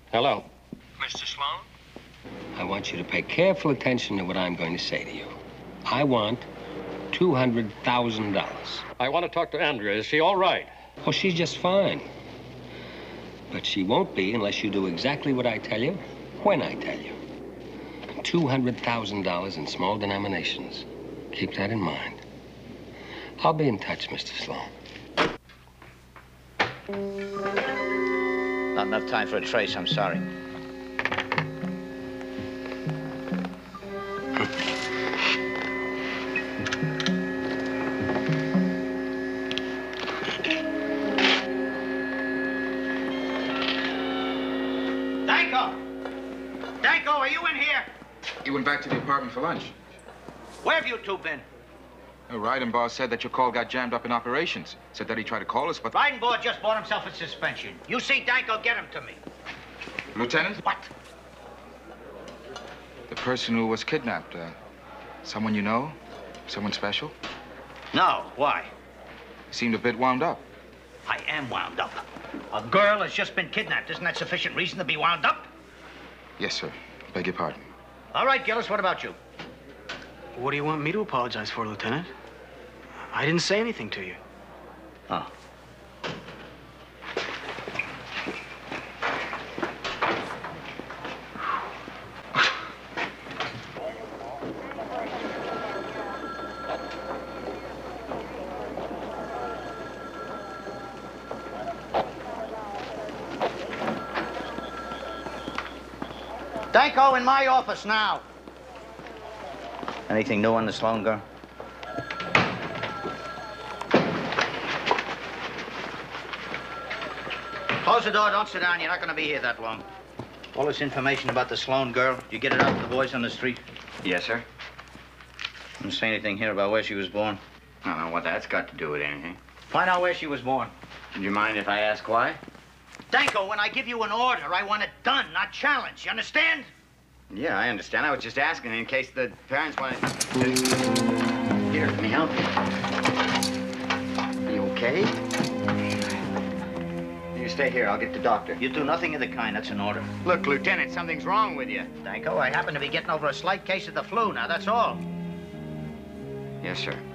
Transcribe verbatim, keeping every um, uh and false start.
Hello. Mister Sloan? I want you to pay careful attention to what I'm going to say to you. I want two hundred thousand dollars. I want to talk to Andrea. Is she all right? Oh, she's just fine. But she won't be unless you do exactly what I tell you, when I tell you. two hundred thousand dollars in small denominations. Keep that in mind. I'll be in touch, Mister Sloan. Not enough time for a trace, I'm sorry. Danko! Danko, are you in here? He went back to the apartment for lunch. Where have you two been? The Reidenbaugh said that your call got jammed up in operations. Said that he tried to call us, but... Reidenbaugh just bought himself a suspension. You see Danko, get him to me. Lieutenant? What? The person who was kidnapped, uh, someone you know? Someone special? No, why? He seemed a bit wound up. I am wound up. A girl has just been kidnapped. Isn't that sufficient reason to be wound up? Yes, sir. Beg your pardon. All right, Gillis, what about you? What do you want me to apologize for, Lieutenant? I didn't say anything to you. Oh. Danko, in my office now. Anything new on the Sloan girl? Close the door, don't sit down. You're not going to be here that long. All this information about the Sloan girl, did you get it out to the boys on the street? Yes, sir. Didn't say anything here about where she was born. I don't know what that's got to do with anything. Find out where she was born. Do you mind if I ask why? Danko, when I give you an order, I want it done, not challenged. You understand? Yeah, I understand. I was just asking in case the parents wanted to... Here, let me help you. Are you okay? You stay here. I'll get the doctor. You do nothing of the kind. That's an order. Look, Lieutenant, something's wrong with you. Danko, I happen to be getting over a slight case of the flu now, that's all. Yes, sir.